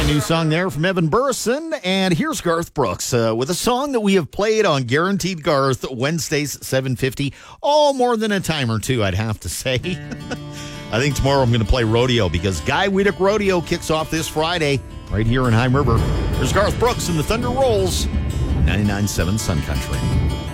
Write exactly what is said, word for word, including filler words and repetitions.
Brand new song there from Evan Burson. And here's Garth Brooks uh, with a song that we have played on Guaranteed Garth Wednesdays, seven fifty. Oh, more than a time or two, I'd have to say. I think tomorrow I'm going to play Rodeo because Guy Wiedeck Rodeo kicks off this Friday right here in High River. There's Garth Brooks and the Thunder Rolls, ninety-nine point seven Sun Country.